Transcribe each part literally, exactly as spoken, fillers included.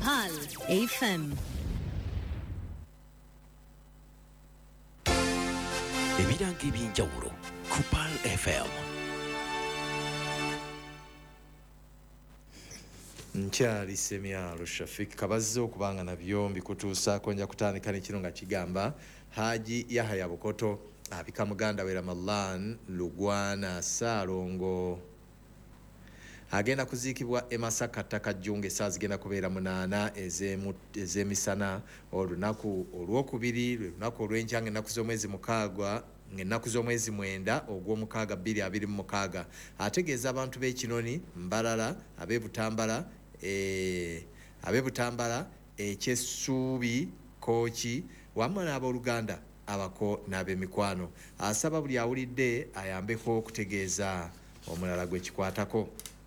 Kupal F M. Ebiranga eby'enjawulo Kupal F M. Nkyali Semyalo Shafik kabazze okubanga nabyo mbikutuusaako nja kutandika ne kino nga kigamba Haji Yahya Bukoto abika muganda we Ramadhan Lugwana Saalongo agenda kuziikibwa e Masaka Takajjunga essaawa zigenda kubeera munaana ez'emisana olunaku olwokubiri lwe lunaku olw'enkya ng'ennaku z'omwezi mukaaga ng'ennaku z'omwezi mwenda ogw'omukaaga bbiri abiri mu mukaaga ategeeza abantu b'Ekinoni Mbalala ab'e Butambala e ab'e Butambala eky'Essuubi Kooki wamu n'abooluganda abako n'ab'emikwano asaba buli awulidde ayambeko okutegeeza omulala gwe kikwatako.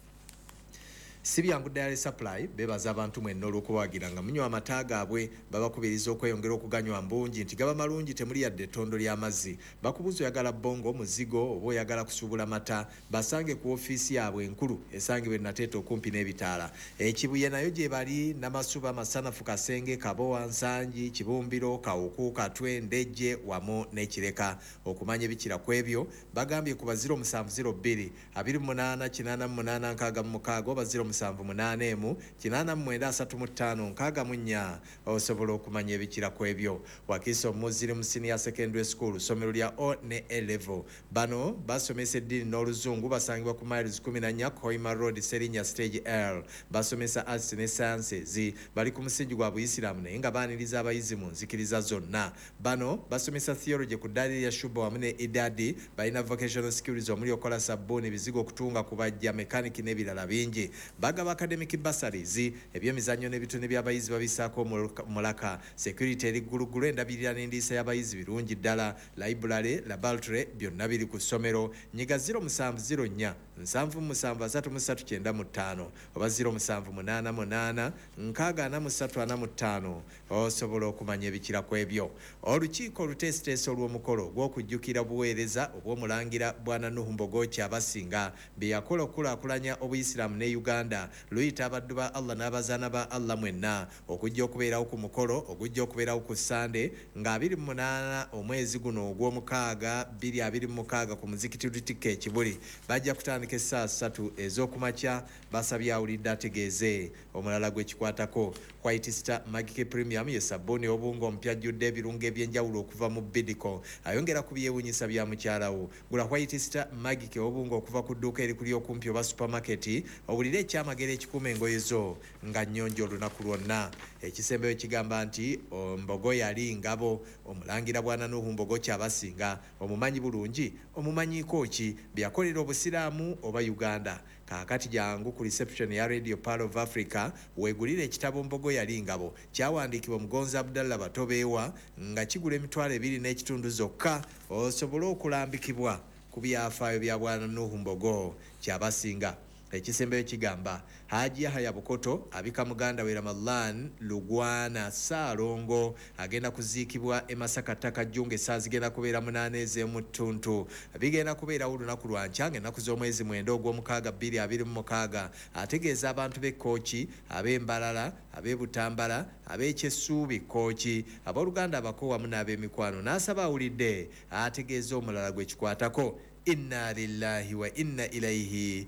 Sibyangu Dairy Supply bebaza abantu mwenna olw'okubawagira nga munywa amata gaabwe babakubiriza okweyongera okuganywa mbungi nti gaba malungi temuli yadde ettondo ly'amazzi bakubuza oyagala bongo muzigo oba oyagala kusuubula mata basange ku ofiisi yaabwe enkulu esangibwa Nateeta okumpi n'ebitaala ekibuye nayo gye bali Namasuba Masanafu Kasenge Kabowa Nsangi Kibumbiro Kawuku Katwe Ndejje wamu n'Ekireka okumanya ebikira ku ebyo bagambye ku ba zero musanvu zero bbiri abiri mu munaana kinaana mu munaana nkaaga mu mukaaga oba zero musanvu munaana emu kinaana mu mwenda asatu mu ttaano nkaaga mu nnya osobola okumanya ebikira ku ebyo. Wakiso Muziri mu Senior Secondary School ssomero lya O ne A level bano basomesa eddiini n'oluzungu basangibwa ku miles kumi na nnya Koima Road Serinya Stage L basomesa arts ne sciences bali ku musingi gwa Buyisiraamu naye nga baaniriza abayizi mu nzikiriza zonna. Bano basomesa theology ku ddaali ya Shuba wamu ne Idadi balina vocational skills omuli okola sabbuuni bizigo okutunga kubajja mechanic n'ebirala bingi. Bagaba academic bursaries ebyemizannyo n'ebitone by'abayizi babisaako mulaka security eri ggulugulu endabirira n'endiisa y'abayizi birungi ddala library laboratory byonna biri ku ssomero nyiga zero musanvu zero nnya nsanvu musanvu asatu mu ssatu kyenda mu ttaano oba zero musanvu munaana munaana nkaaga ana mu ssatu ana mu ttaano osobola okumanya ebikira ku ebyo. Olukiiko oluteesiteesa olw'omukolo gw'okujjukira buweereza obw'omulangira Bwana Nuhu Mbogochi Abasinga bye yakola okukulaakulanya Obuyisiraamu ne Uganda luyita abaddu ba Allah n'abazaana ba Allah mwenna okujja okubeerawo ku mukolo ogujja okubeerawo ku Sande nga abiri mu munaana omwezi guno ogw'omukaaga bbiri abiri mu mukaaga ku muzikiti Lutikka e Kibuli bajja kutandika essaawa ssatu ez'okumakya basabye awulidde ategeeze omulala gwe kikwatako. White Star Magic Premium ye sabbuuni obungo ompyajjudde ebirungo eby'enjawulo okuva mu Bidco ayongera ku byewuunyisa bya mukyalawo. Gula White Star Magic obungo okuva ku dduuka eri kuli okumpi oba supermarket obulire ekyamagero ekikuuma engoye zo nga nnyonjo olunaku lwonna. Ekisembeyo kigamba nti Mbogo yali ngabo omulangira Bwana Nuhu Mbogochi Abasinga omumanyi bulungi omumanyiiko ki byakolera Obusiraamu oba Uganda. Kaakati jangu ku reception ya Radio Pearl of Africa weegulira ekitabo Mbogo yali ngabo kyawandiikibwa Mugonzi Abdallah Batobeewa nga kigula emitwalo ebiri n'ekitundu zokka osobola okulambikibwa ku byafaayo bya Bwana Nuhu Mbogo Kyabasinga. Ekisembeyo kigamba Haji Yahya Bukoto abika muganda we Ramadhan Lugwana Saalongo agenda kuziikibwa e Masaka Takajjunga essaawa zigenda kubeera munaana ez'emu ttuntu bigenda kubeera olunaku lwa nkya ng'ennaku z'omwezi mwenda ogw'omukaaga bbiri abiri mu mukaaga ategeeza abantu b'e Kooki ab'e Mbalala ab'e Butambala ab'eky'Essuubi Kooki abooluganda abako wamu n'ab'emikwano n'asaba awulidde ategeeza omulala gwe kikwatako. Inna lillahi wa inna ilaihi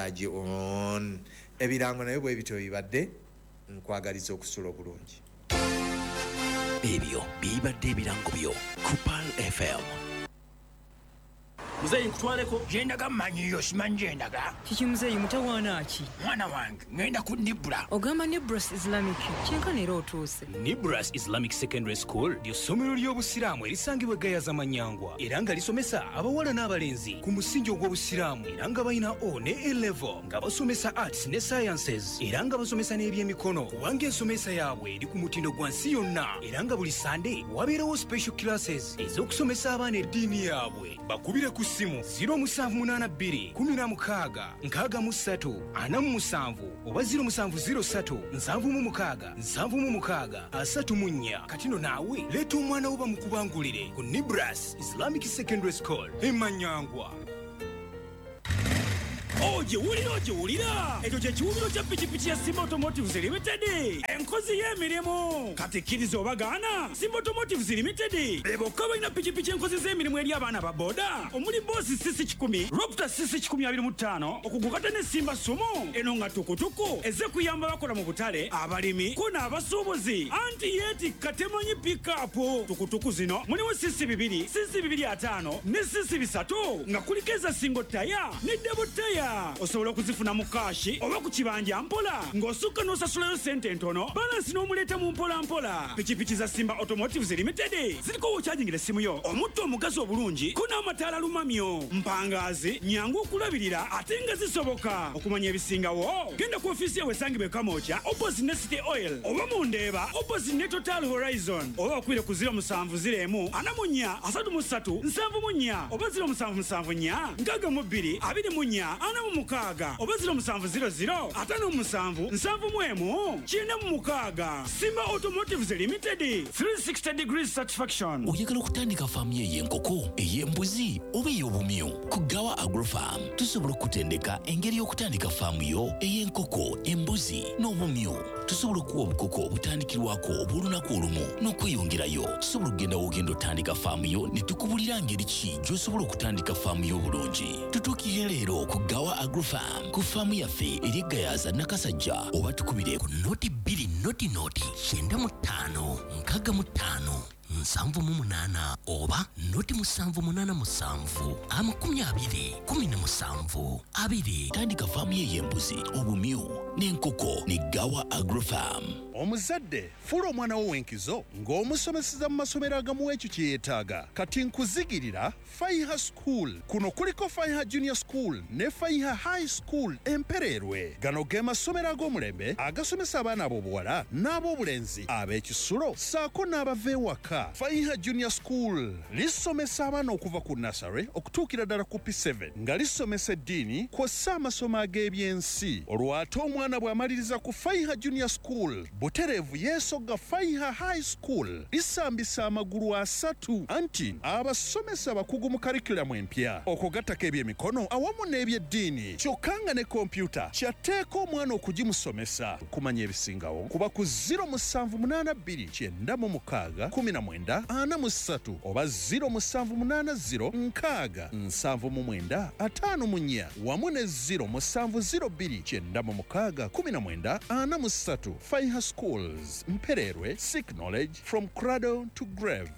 raji'un. Ebirango nayo bwe bityo bibadde nkwagaliza okusula obulungi. Ebyo bibadde ebirango byo Kupal F M. Muzeyi nkutwaleko jendaga manyiyo simanyi jendaga Kiki muzeyi mutawaana ki mwana wange ngenda ku Nibra ogamba Nibras Islamic kyenkana era otuuse. Nibras Islamic Secondary School lyo ssomero ly'Obusiraamu erisangibwa Gayaza Manyangwa era nga lisomesa abawala n'abalenzi ku musingi ogw'Obusiraamu era nga balina O ne A level nga basomesa arts ne sciences era nga basomesa n'ebyemikono kubanga ensomesa yaabwe eri ku mutindo gwa nsi yonna era nga buli Sunday wabeerawo special classes ez'okusomesa abaana eddiini yaabwe. Bakubire ku simu zero musanvu munaana bbiri kumi na mukaaga nkaaga mu ssatu ana mu musanvu oba zero musanvu zero ssatu nsanvu mu mukaaga nsanvu mu mukaaga asatu mu nnya. Katino naawe leeta omwana wo bamukubangulire ku Nibras Islamic Secondary School e Manyangwa. oje wulira oje wulira ekyo kye kiwumiro kya pikipiki ya Simba Automotives Limited enkozi y'emirimu kati kkiriza obagaana Simba Automotives Limited bebokka balina pikipiki enkozi z'emirimu eri abaana ba boda omuli boosi sisi kikumi Robta sisi kikumi abiri mu ttaano okugukata ne Simba Sumu eno nga tukutuku eze kuyamba bakola mu butale abalimi ko n'abasuubuzi anti yeeti katemanyi pikapu tukutuku zino mulimu sisi bibiri sisi bibiri ataano ne sisi bisatu nga kuliko eza singo taya ne debo taya osobola okuzifuna mu kaashi oba ku kibanja mpola ng'osukka n'osasulayo sente ntono balansi n'omuleeta mu mpola mpola pikipiki za Simba Automotives Limited ziriko wokyajingira essimu yo omutto omugazi obulungi ko n'amataala lumamyo mpangaazi nyangu okulabirira ate nga zisoboka okumanya ebisingawo genda ku ofiisi yawe esangibwa Kamoocha opposite ne City Oil oba mu Ndeeba opposite ne Total Horizon oba okwire ku ziro musanvu ziro emu ana mu nnya asatu mu ssatu nsanvu mu nnya oba ziro musanvu musanvu nnya nkaaga mu bbiri abiri mu nnya ana mu mukaaga oba ziro musanvu ziro ziro ataano mu musanvu nsanvu mu emu kyenda mu mukaaga Simba Automotives Limited three sixty degrees satisfaction. oyagala okutandika faamu ye ey'enkoko ey'embuzi oba ey'obumyu ku Gawa Agrofarm tusobola okutendeka engeri y'okutandika faamu yo ey'enkoko embuzi n'obumyu tusobola okuwa obukoko obutandikirwako obw'olunaku olumu n'okweyongerayo tusobola okugenda w'ogenda otandika faamu yo ne tukubulira ngeri ki gy'osobola okutandika faamu yo obulungi tutuukire leero ku Gawa Agrofarm ku faamu yaffe eri Gayaza Nakasajja oba tukubire ku noti bbiri noti noti kyenda mu ttaano nkaaga mu ttaano nsanvu mu munaana oba noti musanvu munaana musanvu amakumi abiri kumi na musanvu abiri tandika faamu ye y'embuzi obumyu n'enkoko ne Gawa Agrofarm. omuzadde fuula omwana wo w'enkizo ng'omusomeseza mu masomero agamuwa ekyo kye yeetaaga kati nkuzigirira Faiha School kuno kuliko Faiha Junior School ne Faiha High School Empererwe gano ge masomero ag'omulembe agasomesa abaana ab'obuwala n'ab'obulenzi ab'ekisulo saako n'abava ewaka. Faiha Junior School lisomesa abaana okuva ku nursery okutuukira ddala ku P seven nga lisomesa eddiini kw'ossa amasomo ag'ebyensi olwo ate omwana bw'amaliriza ku Faiha Junior School butereevu yeesogga Faiha High School lisambisa amagulu asatu anti abasomesa bakugu mu karikulamu empya okugattako ebyemikono awamu n'ebyeddiini kyokka nga ne kompyuta kyatteeka omwana okugimusomesa kumanya ebisingawo kuba ku ziro musanvu munaana bbiri kyenda mu mukaaga kumi na mwenda ana mu ssatu oba ziro musanvu munaana ziro nkaaga nsanvu mu mwenda ataano mu nnya wamu ne ziro musanvu ziro bbiri kyenda mu mukaaga kumi na mwenda ana mu ssatu. Faiha Schools Mpererwe, seek knowledge from cradle to grave.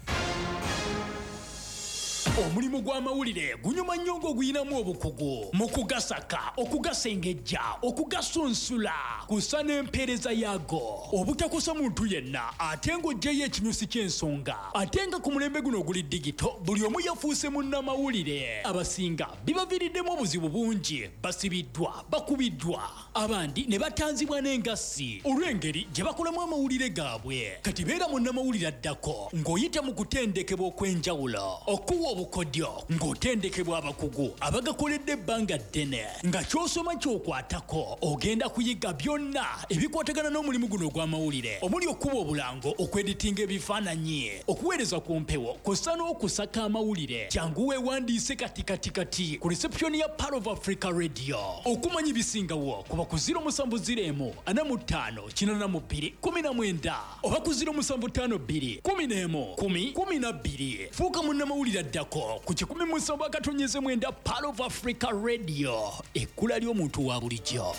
omulimu gw'amawulire gunyuma nnyo ng'oguyinamu obukugu mu kugasaka okugasengejja okugasunsula kusa n'empeereza yaago obutakosa muntu yenna ate ng'oggyeyo ekinyusi ky'ensonga ate nga ku mulembe guno oguli digito buli omu yafuuse munnamawulire abasinga bibaviiriddemu obuzibu bungi basibiddwa bakubiddwa abandi ne batanzibwa n'engassi olw'engeri gye bakolamu amawulire gaabwe kati beera munnamawulire addako ng'oyita mu kutendekebwa okw'enjawulo okuwa obukodyo ng'otendekebwa abakugu abagakoledde ebbanga ddene nga ky'osoma ky'okwatako ogenda kuyiga byonna ebikwatagana n'omulimu guno ogw'amawulire omuli okuba obulango okweditinga ebifaananyi okuweereza ku mpewo kw'ossa n'okusaka amawulire kyangu weewandiise katikatikati ku reception ya Part of Africa Radio okumanya ebisingawo kuba ku ziro musanvu ziro emu ana mu ttaano kinaana mu bbiri kumi na mwenda oba ku ziro musanvu ttaano bbiri kumi n'emu kumi kumi na bbiri fuuka munnamawulire addako ku kikumi musanvu akatonyeze mwenda Part of Africa Radio ekkula ly'omuntu wa bulijjo.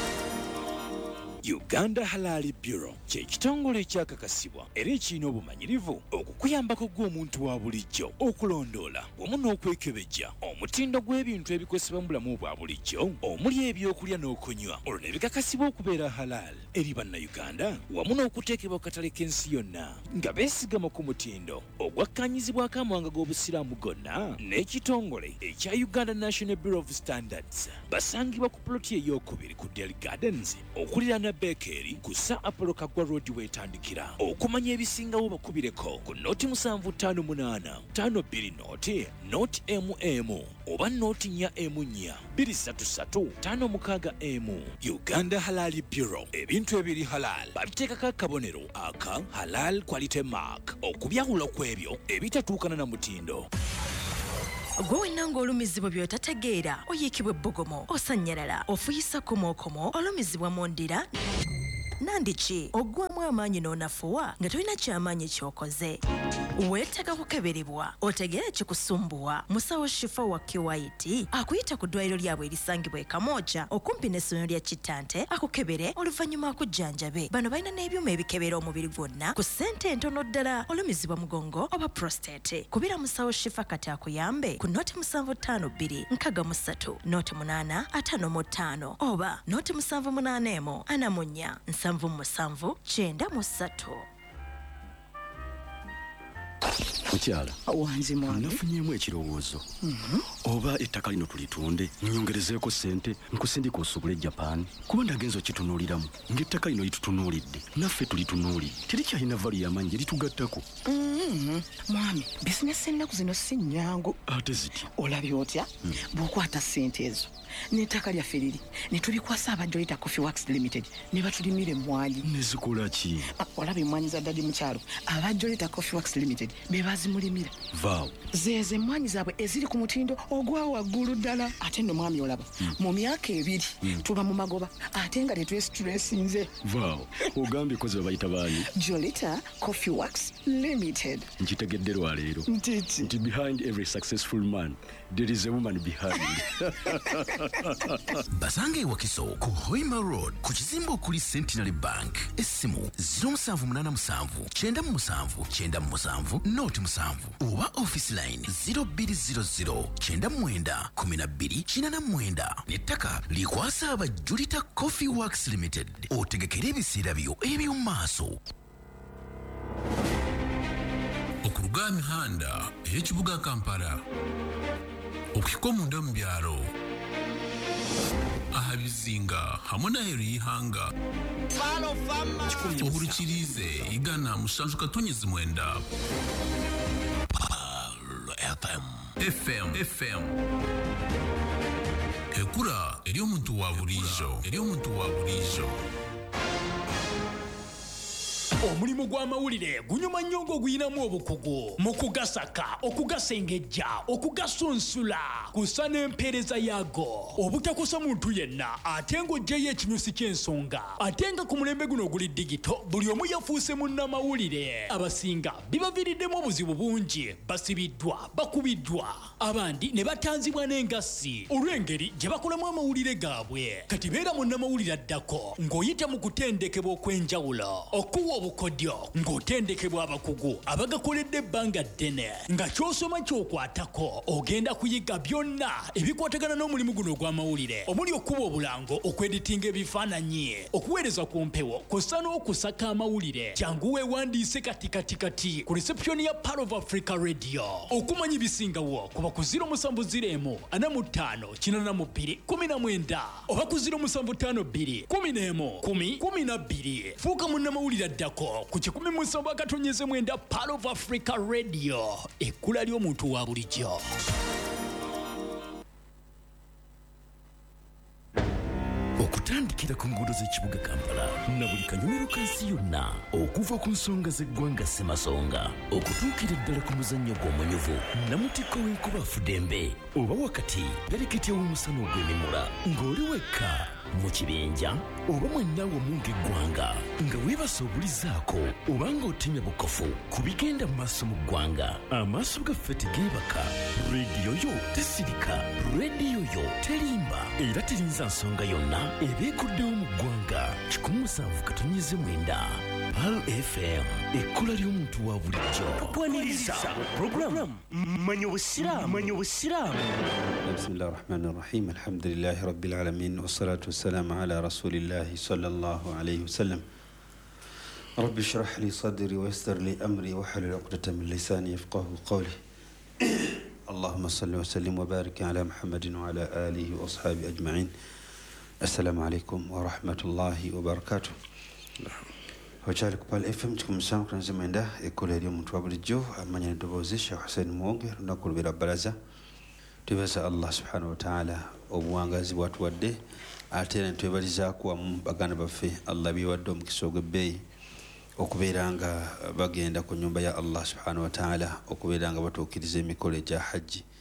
Uganda Halal Bureau kye kitongole ekyakakasibwa era ekirina obumanyirivu okukuyambako gw'omuntu wa bulijjo okulondoola wamu n'okwekebejja omutindo gw'ebintu ebikozesebwa mu bulamu bwa bulijjo omuli ebyokulya n'okunywa olwo ne bikakasibwa okubeera halal eri bannayuganda wamu n'okuteekebwa ku katale k'ensi yonna nga beesigama ku mutindo ogwakkaanyizibwako amawanga g'obusiraamu gonna n'ekitongole ekya Uganda National Bureau of Standards basangibwa ku ploti ey'okubiri ku Delhi Gardens okuliraana Bekeri kusa Apollo Kagwa Road wetandikira okumanya ebisingawo bakubireko ku noti musanvu ttaano munaana ttaano bbiri noti noti emu emu oba noti nnya emu nnya bbiri ssatu ssatu ttaano mukaaga emu. Uganda Halal Bureau ebintu ebiri halal babiteekako akabonero aka Halal Quality Mark okubyawula kw'ebyo ebitatuukana na mutindo. gwe wenna ng'olumizibwa by'otategeera oyiikibwa ebbugumu osanyalala ofuyisa komookomo olumizibwa mu ndira nandiki oggwamu amaanyi n'onafuwa nga tolina kyamaanyi ky'okoze weetaaga kukeberebwa otegeere ekikusumbuwa musawo shifa wa kiwaiti akuyita ku ddwaliro lyabwe erisangibwa e Kamooja okumpi n'essomero lya Kittante akukebere oluvannyuma akujjanjabe. Bano balina n'ebyuma ebikebera omubiri gwonna ku ssente entono ddala olumizibwa mugongo oba prostate. Kubira musawo shifa kati akuyambe ku nooti musanvu ttaano bbiri nkaaga mu ssatu nooti munaana ataano mu ttaano oba nooti musanvu munaana emu ana mu nnya nsanvu mu musanvu kyenda mu ssatu. Mukyala wanzi mwange nafunyemu ekirowoozo oba ettaka lino tulitunde nyongerezeeko ssente nkusindika osubule Japan kuba ndagenza okitunuuliramu ng'ettaka lino litutunuulidde naffe tulitunuulidde terikyalina valu y'amaanyi litugattako. mwami bizinesi ennaku zino si nnyangu ate ziti olabye otya bw'okwata ssente ezo n'ettaka lyaffe liri ne tulikwasa abajolita Coffee Works Limited ne batulimira emmwanyi. nezikola ki? olaba emmwanyi za ddadi mukyalo abajolita Coffee Works Limited be bazimulimira vaawo zeeze emmwanyi zaabwe eziri ku mutindo ogwa waggulu ddala. ate nno mwami olaba mu myaka ebiri tuba mu magoba ate nga tetwesitulesinze. vaawo ogambye kozi babayita baani? Jolita Coffee Works Limited. nkitegedde lwaleero ntiki nti behind every successful man there is a woman behind. Basange Wakiso ku Hoima Road ku kizimbe okuli Centenary Bank. Essimu zero seven seven seven kyenda mu musanvu kyenda mu musanvu nooti musanvu oba office line zero two zero zero kyenda mu mwenda kumi na bbiri kinaana mu mwenda. N'ettaka likwasa aba Julita Coffee Works Limited. Otegekera ebiseera byo eby'omu maaso. Okuruga mihanda ey'ekibuga Kampala okuhika omunda mu byalo aha bizinga hamwe n'aheeru y'ihanga ohurikirize igana musanju katonyezi mwenda F M F M ekura eri omuntu wa bulijo eri omuntu wa bulijo. Omulimu gw'amawulire gunyuma nnyo ng'oguyinamu obukugu mu kugasaka okugasengejja okugasunsula kusa n'empeereza yaago obutakosa muntu yenna ate ng'oggyeyo ekinyusi ky'ensonga ate nga ku mulembe guno oguli digito buli omu yafuuse munnamawulire. Abasinga bibaviiriddemu obuzibu bungi basibiddwa bakubiddwa abandi ne batanzibwa n'engassi olw'engeri gye bakolamu amawulire gaabwe. Kati beera munnamawulire addako ng'oyita mu kutendekebwa okw'enjawulo okuwa obukodyo ng'otendekebwa abakugu abagakoledde ebbanga ddene nga ky'osoma ky'okwatako ogenda kuyiga byonna ebikwatagana n'omulimu guno ogw'amawulire omuli okuba obulango okweditinga ebifaananyi okuweereza ku mpewo kw'ossa n'okusaka amawulire. Jangu weewandiise katikatikati ku reception ya Pearl of Africa Radio okumanya ebisingawo kuba ku zero seven zero emu ana mu ttaano kinaana mu bbiri kumi na mwenda oba ku zero seven ttaano bbiri kumi n'emu kumi kumi na bbiri. Fuuka munnamawulire addako ku kikumi mu nsonga katonyeze mwenda Pearl of Africa Radio ekkula ly'omuntu wa bulijjo. Okutandikira ku nguudo z'ekibuga Kampala na buli kanyomero kansi yonna okuva ku nsonga z'eggwanga Ssemasonga okutuukira ddala ku muzannyo gw'omunyuvu namutikko w'enkuba Afudembe oba wakati pereketya w'omusana ogw'emimula ng'oli wekka mu kibinja oba mwenna wamu ng'eggwanga nga weebase obulizaako oba ng'otemya bukofu ku bigenda mu maaso mu ggwanga. Amaaso gaffe tegeebaka, rediyo yo tesirika, rediyo yo terimba era terinza nsonga yonna ebeekuddewo mu ggwanga. kikumi na musanvu katonyeze mwenda Pearl F M ekkola ly'omuntu wa bulijjo. Tupwaniriza program Manyo Obusiraamu Manyo Obusiraamu. Bismillahir Rahmanir Rahim. Alhamdulillahi Rabbil Alamin wassalatu wassalamu ala rasulillahi sallallahu alayhi wasallam. Rabbi shrah li sadri wa yassir li amri wahlul 'uqdatan min lisani yafqahu qawli. Allahumma salli wa sallim wa barik ala Muhammadin wa ala alihi wa ashabihi ajma'in. Assalamu alaykum wa rahmatullahi wa barakatuh. Wachali kupala F M tukumsamu kunanze mwenda ekkola ery'omuntu wa bulijjo amanya n'eddoboozi Sheikh Hussein Mwonge olunaku lubeera bbalaza. Tubeeza Allah subhanahu wa ta'ala obuwangazi bw'atuwadde ate era ne twebalizaako wamu baganda baffe Allah biwadde omukisa ogw'ebbeeyi okubeera nga bagenda ku nnyumba ya Allah subhanahu wa ta'ala okubeera nga batuukiriza emikolo egya hajji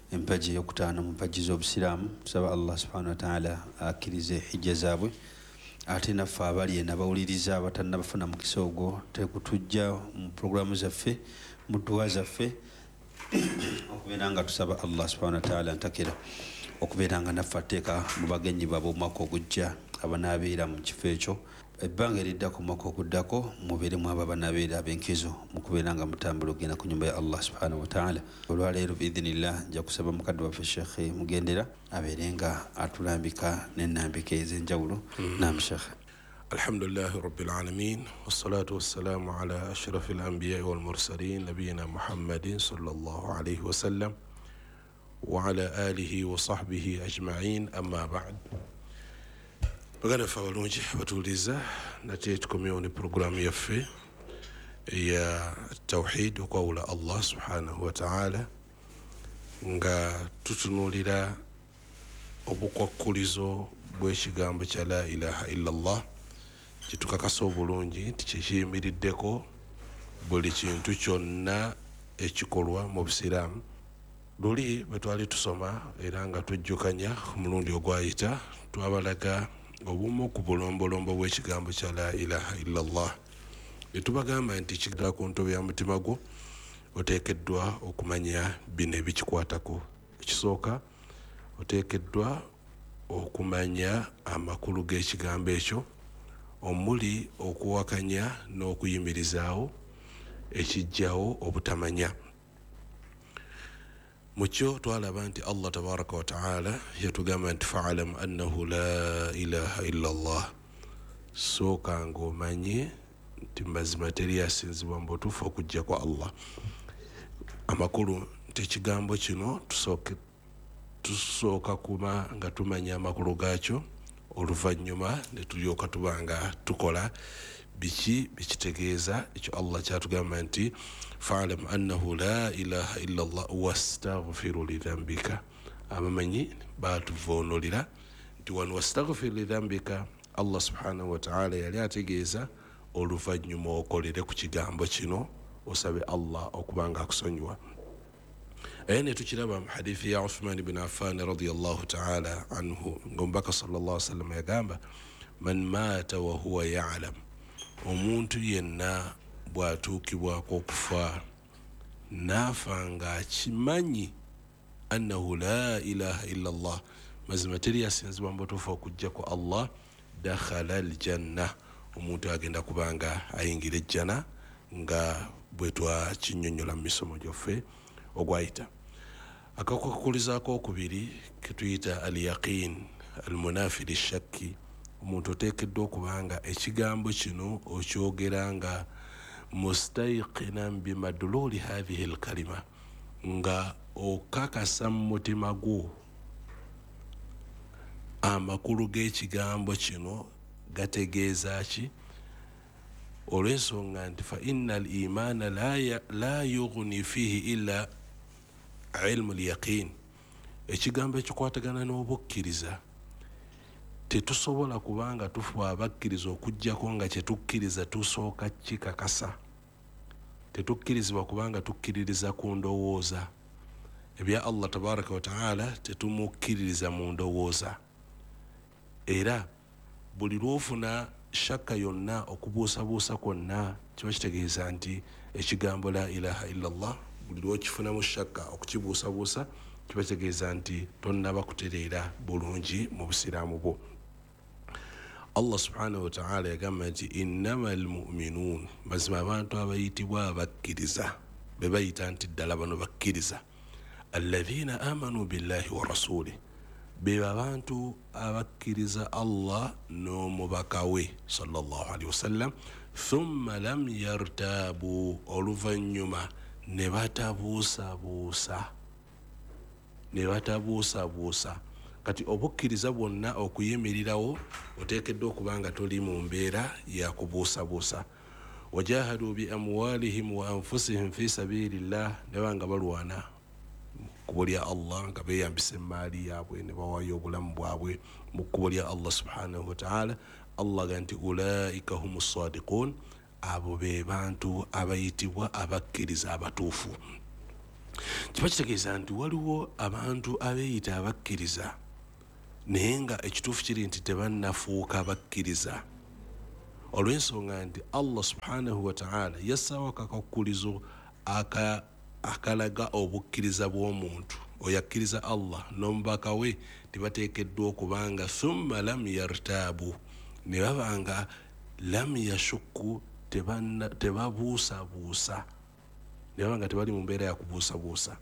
empagi eyokutaano mu mpagi z'obusiraamu. Tusaba Allah subhanahu wa ta'ala akkirize hijja zaabwe, ate naffe abali ena bawuliriza abatannabafuna mukisa ogwo tekutujja mu puroguramu zaffe mu dduwa zaffe okubeera nga tusaba Allah subhanahu wa ta'ala ntakira okubeera nga naffe ateeka mu bagenyi baabwe omwaka ogujja abanaabeera mu kifo ekyo. Ebbanga eriddako omwaka oguddako mubeeremu abo abanaabeera ab'enkizo mu kubeera nga mutambula ogenda ku nyumba ya Allah subhanahu wa ta'ala. Olwaleero biidhinillah nja kusaba mukadde waffe Sheekh Mugendera abeere nga atulambika n'ennambika ez'enjawulo. Naam Sheekh. Alhamdulillahi rabbil alamin wassalatu wassalamu ala ashrafil anbiya'i wal mursalin nabiyina Muhammadin sallallahu alayhi wa sallam wa ala alihi wa sahbihi ajma'in, amma ba'd. Baganda fa balungi batuuliza nate tukomyewo ne programu yaffe ya tawhid okwawula Allah subhanahu wa ta'ala nga tutunuulira obukwakkulizo bw'ekigambo kya la ilaha illallah kitukakasa obulungi nti kyekiyimiriddeko buli kintu kyonna ekikolwa mu busiraamu. Luli bwe twali tusoma era nga tujjukanya omulundi ogwayita twabalaga obumu ku bulombolombo bw'ekigambo kya la ilaha illallah. Etubagamba nti kigira ku ntobe ya mutima gwo oteekeddwa okumanya bino ebikikwatako. Ekisooka oteekeddwa okumanya amakulu g'ekigambo ekyo omuli okuwakanya n'okuyimirizaawo ekijjawo obutamanya. Mukyo twalaba nti Allah tabaraka wa ta'ala yatugamba nti fa'alam annahu la ilaha illallah, sooka ng'omanye nti mazima teri asinzibwa mu butuufu okujja kwa Allah. Amakulu nti ekigambo kino tusooke tusooka kuba nga tumanya amakulu gaakyo, oluvannyuma ne tulyoka tuba nga tukola biki bikitegeeza ekyo Allah kyatugamba nti fa'alam annahu la ilaha illallah wastaghfiru lidhanbika. Abamanyi baatuvoonolera nti wano wastaghfiru lidhanbika Allah subhanahu wa ta'ala yali ategeeza oluvannyuma okolere ku kigambo kino osabe Allah okuba nga akusonyiwa. Era ne tukiraba mu hadithi ya Uthman ibn Affan radiyallahu ta'ala anhu ng'omubaka sallallahu alaihi wasallam yagamba man maata wa huwa ya'lam, omuntu yenna bw'atuukibwako okufa naafa nga akimanyi annahu la ilaha illallah, mazima teri asinzibwa mu butuufu okujja ku Allah, dakhala aljanna, omuntu agenda kubanga ayingira ejjana nga bwe twakinnyonnyola mu misomo gyaffe ogwayita. Akakwakkulizaako okubiri ke tuyita al yaqin al munafi lishakki, omuntu oteekeddwa okubanga ekigambo kino okyogera nga mustayqinan bimadluli hadhihi alkalima, nga okakasa mu mutima gwo amakulu g'ekigambo kino gategeeza ki, olw'ensonga nti fa inna al imana la yughni fihi illa ilmu al yaqin. Ekigambo ekikwatagana n'obukkiriza tetusobola kubanga tufuba abakkiriza okujjako nga kyetukkiriza tusooka kikakasa. Tetukkirizibwa kubanga tukkiririza ku ndowooza. Ebya Allah tabaraka wa ta'ala tetumukkiririza mu ndowooza. Era buli lwofuna shakka yonna okubuusabuusa kwonna kiba kitegeeza nti ekigambo la ilaha illallah buli lwokifunamu shakka okukibuusabuusa kiba kitegeeza nti tonnaba kutereera bulungi mu busiraamu bwo. Allah subhanahu wa ta'ala yagamba nti innamal mu'minun, mazima abantu abayitibwa abakkiriza be bayita nti ddala bano bakkiriza, alladhina amanu billahi wa rasuli, be abantu abakkiriza Allah n'omubaka we sallallahu alaihi wasallam, thumma lam yartabu, oluvannyuma ne batabuusabuusa ne batabuusabuusa. Kati obukkiriza bwonna okuyimirirawo oteekeddwa okuba nga toli mu mbeera ya kubuusabuusa. Wajahadu bi amwalihim wa anfusihim fi sabilillah, ne banga balwana kkubo lya Allah nga beeyambisa emmaali yaabwe ne bawaayo obulamu bwabwe mu kkubo lya Allah subhanahu wa ta'ala. Allah ga nti ulaika humu sadiqun, abo be bantu abayitibwa abakkiriza abatuufu. kiba kitegeeza nti waliwo abantu abeeyita abakkiriza naye nga ekituufu kiri nti tebannafuuka abakkiriza olw'ensonga nti Allah subhanahu wa ta'ala yassaawo akakakkulizo aka akalaga obukkiriza bw'omuntu oyakkiriza Allah n'omubaka we tibateekeddwa okubanga thumma lam yartaabu ne babanga lam yashukku tebabuusabuusa ne babanga tebali mu mbeera ya kubuusabuusa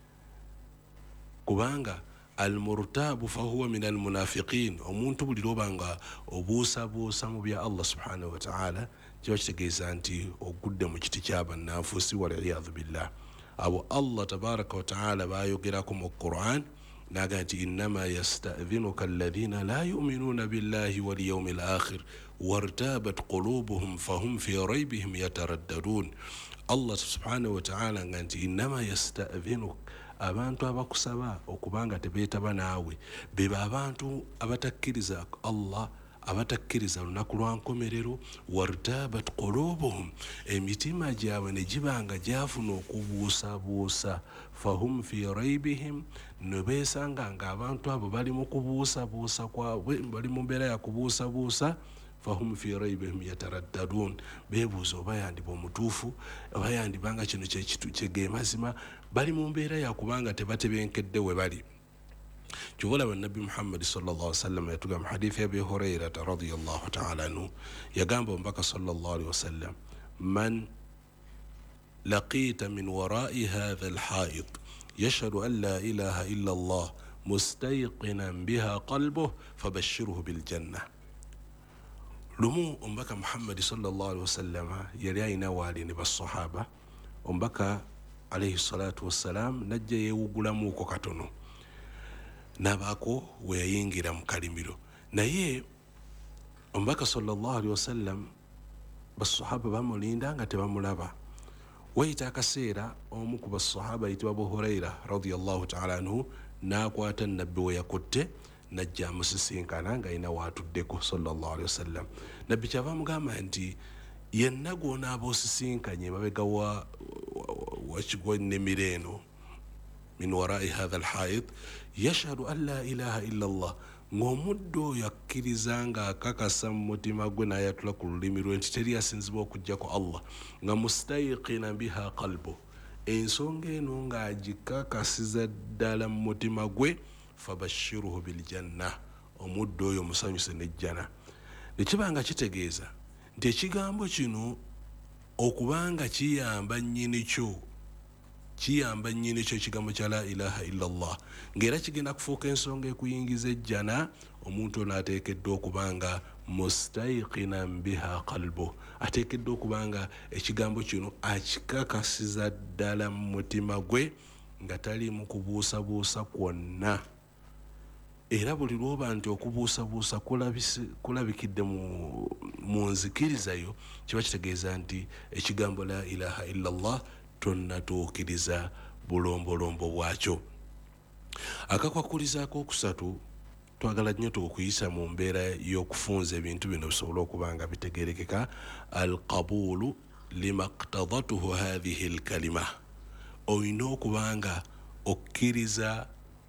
kubanga almurtaabu fahuwa min almunafiqin omuntu buli lwobanga obuusabuusa mu bya Allah subhanahu wa ta'ala kiba kitegeeza nti ogudde mu kiti ky'abannanfuusi waliyadhu billah abo Allah tabaraka wa ta'ala bayogerako mu Qur'an naga nti innama yasta'dhinuka alladhina la yu'minuna billahi wal yawmil akhir wartabat qulubuhum fahum fi raybihim yataraddadun Allah subhanahu wa ta'ala nganti innama yasta'dhinuka abantu abakusaba okubanga tebeetaba naawe beba abantu abatakkiriza Allah abatakkiriza lunaku lwa nkomerero wartabat qulubuhum emitima gyabwe ne gibanga gyafuna okubuusabuusa fahum fi raybihim ne beesanga nga abantu abo bali mu kubuusabuusa kwabwe bali mu mbeera ya kubuusabuusa fahum fi raybihim yataraddadun beebuuza oba yandiba omutuufu oba yandibanga kino kyege mazima bali mu mbeera ya kubanga tebatebenkedde we bali Juvala wa Nabi Muhammad sallallahu alaihi wasallam yatugamba hadithi ya Abi Hurairah radhiyallahu ta'ala anhu yagamba mpaka sallallahu alaihi wasallam man laqita min wara'i hadha al-ha'id yashhadu an la ilaha illa Allah mustayqinan biha qalbuhu fabashshirhu bil jannah lumu mpaka Muhammad sallallahu alaihi wasallam yali ayina wali ne basahaba mpaka alayhi salatu wassalam najja yewugulamu ko katono nabako weyayingira mu kalimiro naye omubaka sallallahu alaihi wasallam basahaba bamulinda nga tebamulaba wayita akaseera omu ku basahaba yitibwa Abu Hurairah radiyallahu ta'ala anhu nakwata nabbi we yakutte najja amusisinkana nga ayina waatuddeko sallallahu alaihi wasallam nabbi kyava amugamba nti yenna gwona aboosisinkanye mabega wa wakigwennemiro eno min warai hadha alhaid yashhadu an la ilaha illa Allah ng'omuddo yakkiriza nga akakasa mu mutima gwe n'ayatula ku lulimi lwe nti teri asinzibwa okujjako Allah nga mustayqina biha qalbu ensonga eno ng'agikakasiza ddala mu mutima gwe fabashshiruhu bil janna omuddo oyo musanyuse n'ejjana nekibanga kitegeeza nti ekigambo kino okubanga kiyamba nnyini kyo kiyamba nnyini kyo ekigambo kya la ilaha illa Allah ng'era kigenda kufuuka ensonga ekuyingiza ejjana omuntu ono ateekeddwa okubanga mustayqinan biha qalbu ateekeddwa okubanga ekigambo kino akikakasiza ddala mu mutima gwe nga tali mu kubuusabuusa kwonna era buli lwoba nti okubuusabuusa kulabikidde mu nzikirizayo kiba kitegeeza nti ekigambo la ilaha illa Allah tonnatuukiriza bulombolombo bwakyo akakwakuliza akokusatu twagala nnyo tukuyisa mu mbeera y'okufunza ebintu bino bisobola okuba nga bitegerekeka alqabulu limaktadatuhu hadhihi alkalima olina okuba nga okkiriza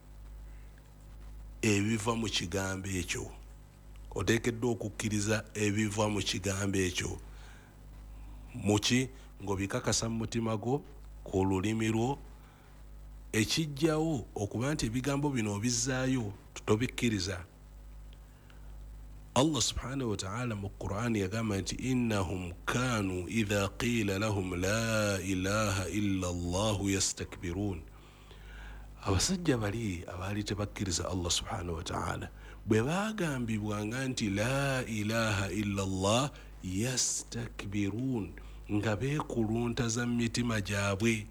ebiva mu kigambo ekyo oteekeddwa okukkiriza ebiva mu kigambo ekyo muki ng'obikakasa mu mutima gwo ku lulimi lwo ekijjawo okuba nti ebigambo bino obizzaayo tobikkiriza Allah subhanahu wa ta'ala mu Qur'an yagamba nti innahum kanu idha qila lahum la ilaha illa Allah yastakbirun abasajja bali abaali tebakkiriza Allah subhanahu wa ta'ala bwe bagambibwanga nti la ilaha illa Allah yastakbirun nga beekuluntaza mu mitima gyabwe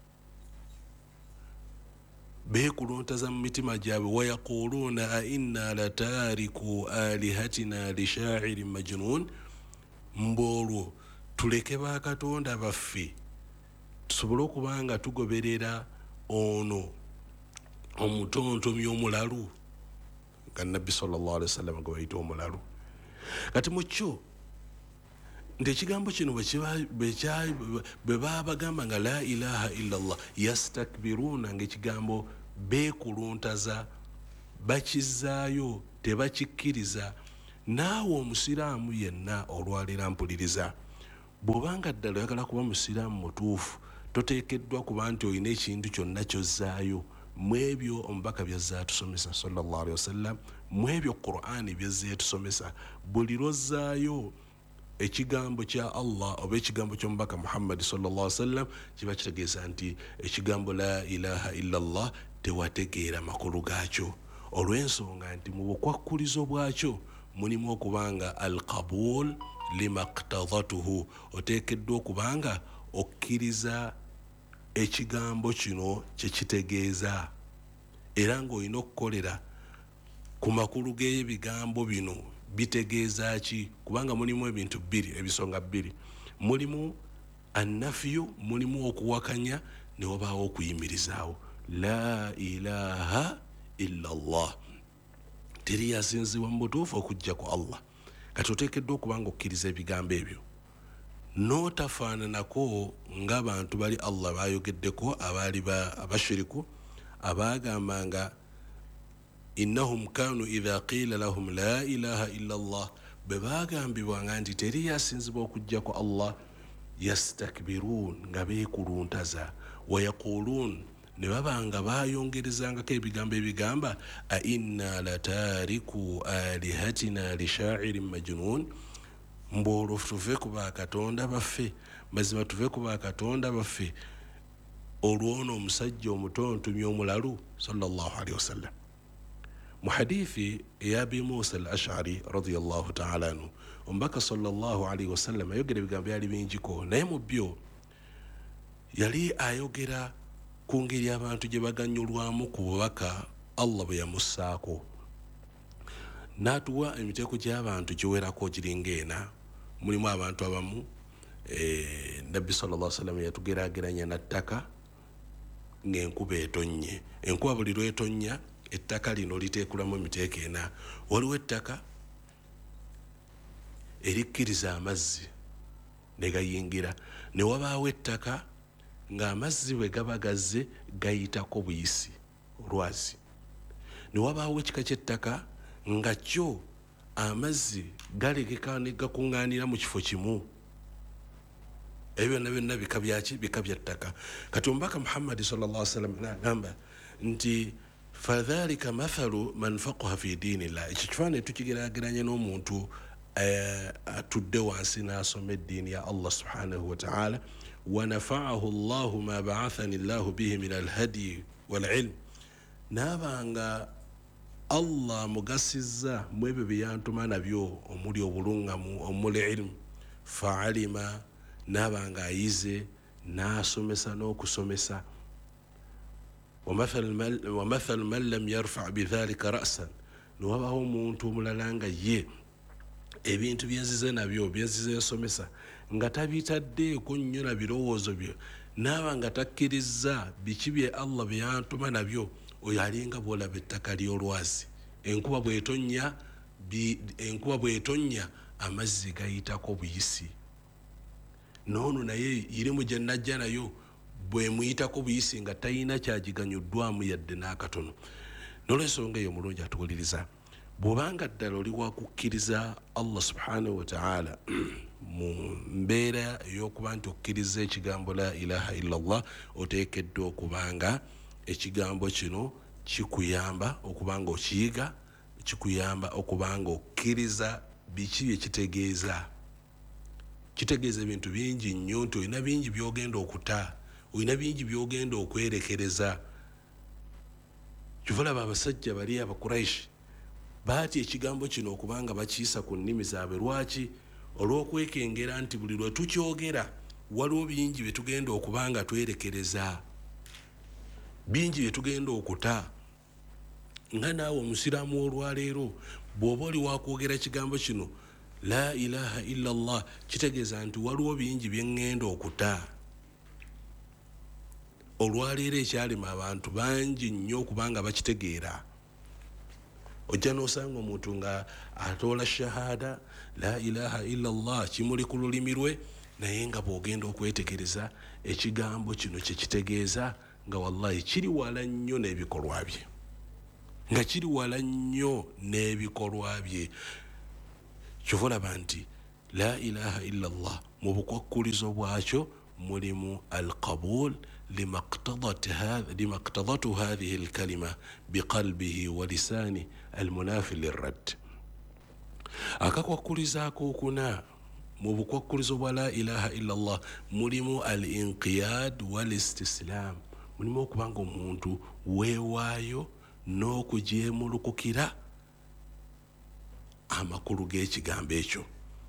beekuluntaza mu mitima gyabwe wayaquluuna a inna lataariku alihatina lishairin majnun mboolwo tuleke bakatonda baffe tusobole okuba nga tugoberera ono omutontomi omulalu nga nabbi sallallahu alaihi wasallam gwe bayita omulalu kati mu kyo nti ekigambo kino bwe baba bagamba nga la ilaha illallah yastakbiruna ng'ekigambo beekuluntaza bakizaayo tebakikkiriza. Naawe omusiraamu yenna olwaleero mpuliriza, bw'obanga ddala oyagala kuba musiraamu mutuufu toteekeddwa kuba nti olina ekintu kyonna ky'ozzaayo mu ebyo omubaka by'azze atusomesa sallallahu alaihi wasallam, mu ebyo Qur'ani by'azze tusomesa. Buli lw'ozzaayo ekigambo kya Allah oba ekigambo ky'omubaka Muhammad sallallahu alaihi wasallam kiba kitegeeza nti ekigambo la ilaha illallah tewategeera makulu gaakyo, olw'ensonga nti mu bukwakkulizo bwakyo mulimu okubanga alqabul limaktadatuhu, oteekeddwa okubanga okkiriza ekigambo kino kyekitegeeza era ng'olina okukolera ku makulu g'ebigambo bino bitegeeza ki, kubanga mulimu ebintu bbiri, ebisonga bbiri, mulimu annafiyu, mulimu okuwakanya ne wabaawo okuyimirizaawo. La ilaha illallah, teri yasinzibwa mu butuufu okujja ku Allah. Kati oteekeddwa okubanga okkiriza ebigambo ebyo n'otafaananako ng'abantu bali Allah bayogeddeko abaali abashiriku abaagambanga innahum kanu idha qila lahum la ilaha illallah, bwe baagambibwanga nti teri yasinzibwa okujja ku Allah yastakbirun nga beekuluntaza, wayaqulun ne babanga bayongerezangako ebigambo ebigamba a inna latariku alihatina lishairin majnun, mbolo tuve ku bakatonda baffe, mazima tuve ku bakatonda baffe olwono omusajja omutontomye omulalu sallallahu alaihi wasallam. Mu hadithi ya Abi Musa al-Ash'ari radiyallahu ta'ala anhu, omubaka sallallahu alaihi wasallam ayogera ebigambo byali bingiko, naye mu byo yali ayogera ku ngeri abantu gye baganyulwamu ku bubaka Allah bwe yamussaako, n'atuwa emiteeko gy'abantu giwerako giringa ena. Mulimu abantu abamu eh, Nabbi sallallahu alaihi wasallam yatugeraageranya na ttaka ng'enkuba etonnye. Enkuba buli lwetonnya ettaka lino liteekulamu emiteeko ena. Waliwo ettaka erikkiriza amazzi ne gayingira, ne wabaawo ettaka ng'amazzi bwe gaba gazze gayitako buyisi olwazi, ne wabaawo ekika ky'ettaka nga kyo amazzi galekeka ne gakuŋŋaanira mu kifo kimu. Ebyo byonna byonna bika byaki, bika bya ttaka. Kati omubaka Muhammad sallallahu alaihi wasallam n'agamba nti fadhalika mathalu man faqaha fi dinillah, ekyo kifaananyi tukigeraageranya n'omuntu atudde wansi n'asoma eddiini ya Allah subhanahu wa ta'ala. ونفعه الله ما بعثني الله به من الهدي والعلم, nabanga Allah mugasiza mwebyo byantuma nabyo omuli obulungamu omuli ilmu, fa'alima nabanga ayize n'asomesa n'okusomesa. ومثل من لم يرفع بذلك رأسا, niwabaho omuntu omulala nga ye ebintu byenzize nabyo byenzize nsomesa nga tabitaddeeko nnyo na birowoozo byo, naaba nga takkiriza biki bye Allah bye yantuma nabyo, oyo alinga bw'olaba ettaka ly'olwazi. Enkuba bw'etonnya enkuba bw'etonnya amazzi gayitako buyisi, noono naye irimu gye najja nayo bwe muyitako buyisi nga talina kyagiganyuddwamu yadde n'akatono. N'olw'ensonga eyo mulungi atuwuliriza, bw'obanga ddala oli wakukkiriza Allah subhanahu wa ta'ala mu mbeera ey'okuba nti okkiriza ekigambo la ilaha illallah, oteekeddwa okubanga ekigambo kino kikuyamba okubanga okiyiga, kikuyamba okubanga okkiriza biki bye kitegeeza. Kitegeeza ebintu bingi nnyo, nti olina bingi by'ogenda okuta, olina bingi by'ogenda okwerekereza. Kyova laba abasajja bali Abakuraishi baati ekigambo kino okubanga bakiyisa ku nnimi zaabwe. Lwaki? Olw'okwekengera nti buli lwe tukyogera waliwo bingi bye tugenda okubanga twerekereza, bingi bye tugenda okuta. Nga naawe omusiraamu olwaleero bw'oba oli wakwogera kigambo kino la ilaha illallah, kitegeeza nti waliwo bingi bye ŋŋenda okuta. Olwaleero ekyalema abantu bangi nnyo okubanga bakitegeera. ojja n'osanga omuntu nga atoola shahada la ilaha illallah kimuli ku lulimi lwe naye nga bw'ogenda okwetegereza ekigambo kino kye kitegeeza nga wallahi kiri wala nnyo n'ebikolwa bye nga kiri wala nnyo n'ebikolwa bye kyova olaba nti la ilaha illallah mu bukwakkulizo bwakyo mulimu alqabul لما اقتضت هذه الكلمة بقلبه ولسانه المنافي للرد akakwakulizaako okuna mu bukwakulizo bwa la ilaha illallah mulimu al inqiyad wal istislam mulimu okubanga omuntu weewaayo n'okujeemulukukira amakulu g'ekigambo ekyo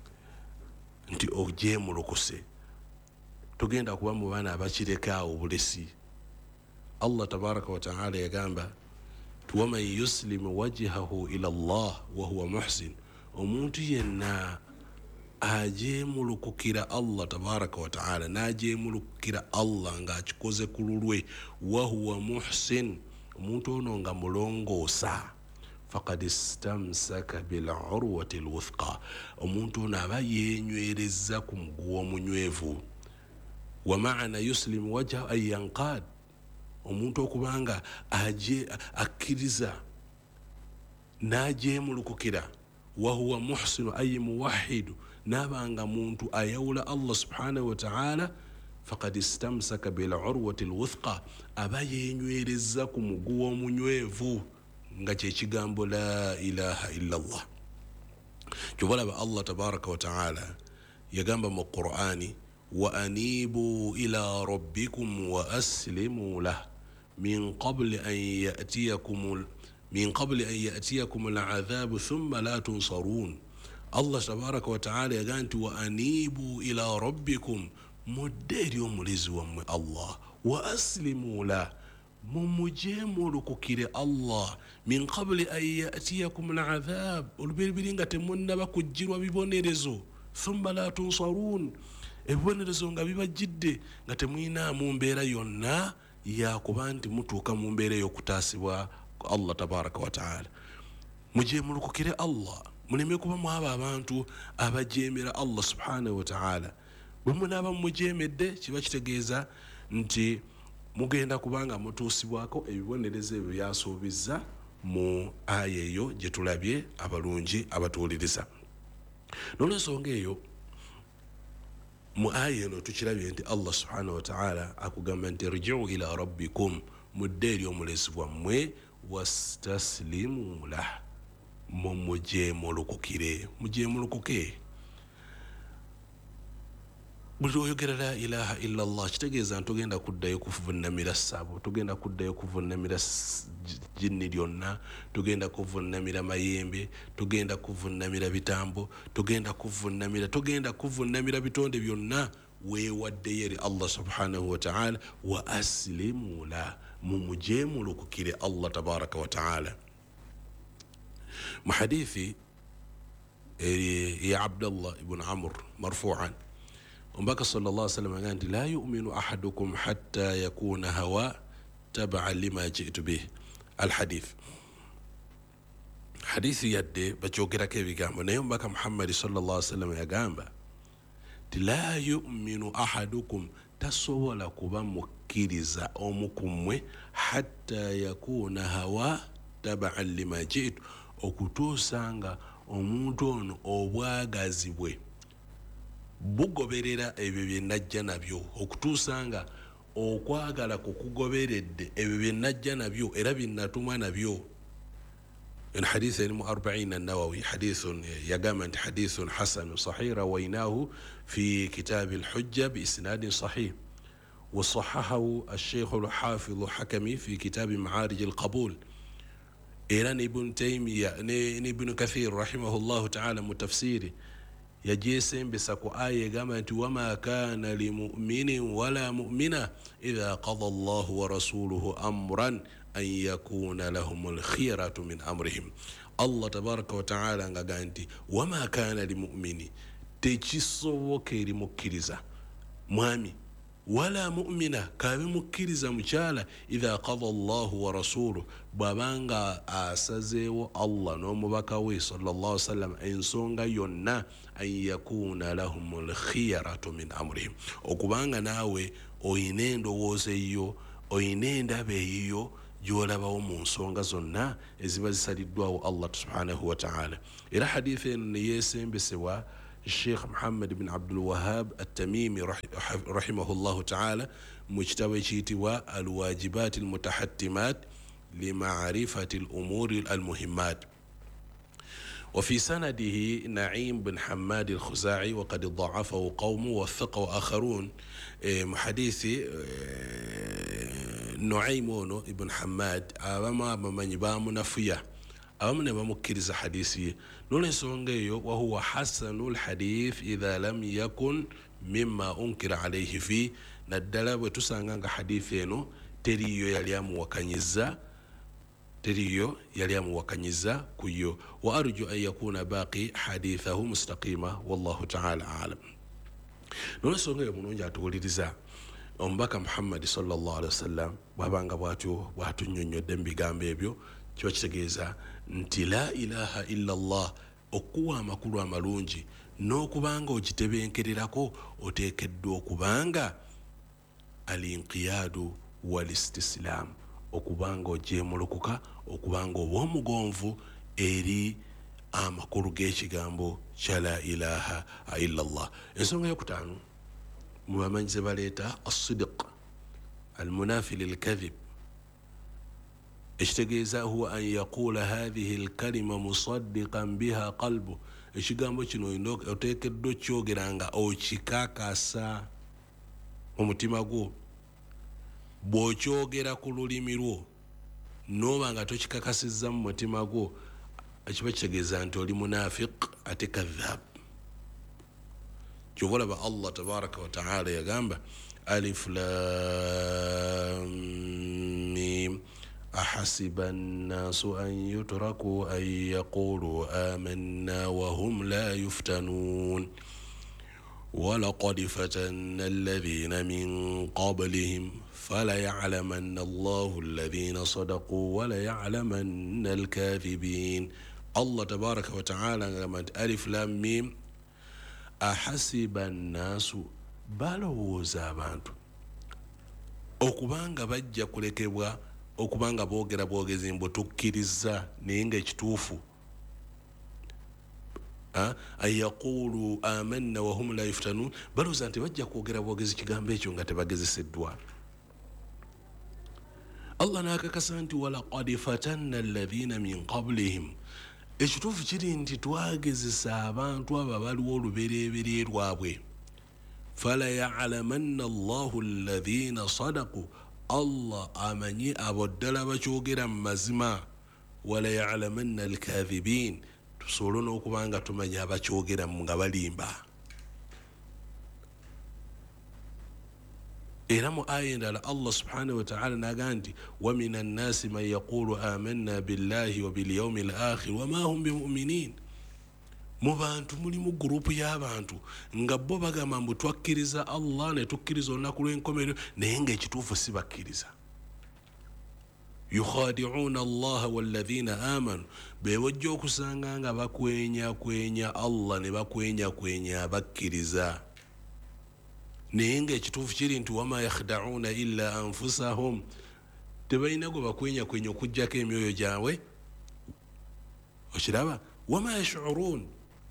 nti ojeemulukuse tugenda kuba mu baana abakireka obulesi Allah tabaraka wa taala yagamba waman yuslimu wajhahu ila Allah wa huwa muhsin omuntu yenna ajeemulukukira Allah tabaraka wa taala najeemulukukira Allah ng'akikoze ku lulwe wa huwa muhsin omuntu ono nga mulongoosa faqad istamsaka bil urwati al wuthqa omuntu ono aba yeenywereza ku muguwa omunywevu wa maana yuslimu wajha ay yanqad omuntu okubanga aje akkiriza najeemulukukira wa huwa muhsinu ay muwahhidu nabanga muntu ayawula Allah subhanahu wa ta'ala faqad istamsaka bil urwati al wuthqa aba yeenywereza ku muguwa omunywevu nga kye kigambo la ilaha illa Allah kyobala Allah tabaraka wa ta'ala yagamba mu Qur'ani wa anibu ila rabbikum wa aslimu lahu min qabli an ya'tiyakum min qabli an ya'tiyakum al'adhab thumma la tunsarun Allah tabaraka wa ta'ala yaganti wa anibu ila rabbikum muderi omulizi wammwe Allah wa aslimu lahu mumujemulukukire Allah min qabli an ya'tiyakum al'adhab olubiribiringa temunnaba kujjirwa bibonerezo thumma la tunsarun ebibonerezo nga bibajjidde nga temwina mu mbeera yonna yakuba nti mutuuka mu mbeera ey'okutaasibwa Allah tabaraka wa ta'ala mujemulukukire Allah muleme kuba mwabo abantu abajeemera Allah subhanahu wa ta'ala bwe munaaba mumujeemedde kiba kitegeeza nti mugenda kubanga mutuusibwako ebibonerezo ebyo byasuubizza mu aya eyo gye tulabye abalungi abatuuliriza n'olwensonga eyo mu aya eno tukirabye nti Allah subhanahu wa ta'ala akugamba nti rji'u ila rabbikum mudde eri omulezi wammwe wastaslimu lah mumujeemulukukire mujeemulukuke buli oyogera la ilaha illa Allah kitegeeza nti tugenda kuddayo kuvunnamira ssabo tugenda kuddayo kuvunnamira jinni lyonna tugenda kuvunnamira mayembe tugenda kuvunnamira bitambo tugenda kuvunnamira tugenda kuvunnamira bitonde byonna weewaddeyo eri Allah subhanahu wa ta'ala wa aslimu la mumujeemulukukire Allah tabaraka wa ta'ala mu hadithi ya Abdullah ibn Amr marfu'an وبك صلى الله عليه وسلم قال لا يؤمن أحدكم حتى يكون هوى تبعا لما جئت به الحديث حديث يدي بجوكرا كيف قام نيوم بك محمد صلى الله عليه وسلم يقام لا يؤمن أحدكم تسوى لكبا مكيرزا أو مكمwe حتى يكون هوى تبعا لما جئت okutusanga omuntu ono obwagazibwe bugoberera ebyo bye najja nabyo okutusanga okwagala kukugoberedde ebyo bye najja nabyo era binnatumwa nabyo en hadith ilmu أربعين النووي حديث يقام حديث حسن صحيح رويناه في كتاب الحجة بإسناد صحيح وصححه الشيخ الحافظ حكمي في كتاب معارج القبول إيران ابن تيمية ابن كثير رحمه الله تعالى متفسيري يجيسم بسكو آية قامت وما كان لمؤمن ولا مؤمنة إذا قضى الله ورسوله أمرا أن يكون لهم الخيرة من أمرهم الله تبارك وتعالى قانتي وما كان لمؤمن تجسو كيري مكرزة مامي wala mu'mina kabe mukkiriza mukyala idha qada Allahu wa rasuluhu bwabanga asazeewo Allah n'omubaka we sallallahu alaihi wasallam ensonga yonna an yakuna lahumul khiyaratu min amrihim okubanga naawe oyina endowooza eyo oyina endaba eyo gyolabawo mu nsonga zonna eziba zisaliddwawo Allah subhanahu wa ta'ala. Era hadithi eno neyeesembesebwa الشيخ محمد بن عبد الوهاب التميمي رحمه الله تعالى مجتوى شيتوا الواجبات المتحتمات لمعرفة الأمور المهمات. وفي سنده نعيم بن حماد الخزاعي وقد ضعفه قوم ووثقه آخرون. محدثي نعيم بن حماد أما من يبام نفيه أمنا بمكرز حديثي نولنسونغيو وهو حسن الحديث إذا لم يكن مما أنكر عليه فيه ندلا وتسانغا حديثينو تريو يليام وكنيزا تريو يليام وكنيزا كيو وأرجو أن يكون باقي حديثه مستقيمة والله تعالى أعلم. نولنسونغيو منونجا توليرزا أمبaka Muhammad sallallahu alaihi wasallam babanga bwatyo bwatunyonyodde mbigambo ebyo kiba kitegeeza nti la ilaha illa Allah okuwa amakulu amalungi n'okubanga ogitebenkererako oteekeddwa okubanga al-inqiyadu wal-istislam okubanga ogyemulukuka okubanga obw'omugonvu eri amakulu g'ekigambo kya la ilaha illa Allah. Ensonga yokutaano mu bamanyize baleeta as-sidq al-munafi lil-kadhib اشتغيزا هو أن يقول هذه الكلمة مصدقا بها قلبه ekigambo kino ino oteekeddwa kyogeranga okikakasa omutima gwo bw'okyogera ku lulimi lwo n'oba nga tokikakasizza mu mutima gwo ekiba kitegeeza nti oli munafiq ate kadhab. kyobalaba Allah tabaraka wa ta'ala yagamba alif lam mim أحسب الناس أن يتركوا أن يقولوا آمنا وهم لا يفتنون ولقد فتنا الذين من قبلهم فليعلمن الله الذين صدقوا وليعلمن الكاذبين. الله تبارك وتعالى لما ألف لام ميم أحسب الناس balowooza abantu okubanga bajja kulekebwa okubanga boogera bwogezi mbu tukkiriza naye nga ekituufu an yaqulu amanna wahum la yuftanun balowooza nti bajja kwogera bwogezi kigambo ekyo nga tebagezeseddwa. Allah n'akakasa nti walaqad fatanna alladhina min qablihim ekituufu kiri nti twagezesa abantu abo baliwo olubereberye lwabwe. fala ya'lamanna Allahu alladhina sadaqu Allah amanyi abo ddala bakyogera mu mazima wala ya'lamanna al-kadhibin tusobola n'okubanga tumanya abakyogera mu nga balimba. era mu aya endala Allah subhanahu wa ta'ala n'agamba nti wa mina nnasi man yaqulu amanna billahi wa bil yawmil akhir wa ma hum bimu'minin. mu bantu mulimu gurupu y'abantu nga bo bagamba mbu twakkiriza Allah ne tukkiriza olunaku lw'enkomerero naye ng'ekituufu si bakkiriza. yukhadi'una Allah walladhina amanu bewojja okusanga nga bakwenya kwenya Allah ne bakwenya kwenya abakkiriza naye ng'ekituufu kiri nti wama yakhda'una illa anfusahum tebalina gwe bakwenya kwenya okuggyako emyoyo gyabwe. okiraba wama yash'urun